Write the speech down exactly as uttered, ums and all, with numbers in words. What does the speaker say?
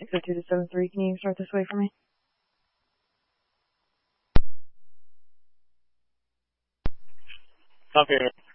six oh two to seven three, can you start this way for me? Up here.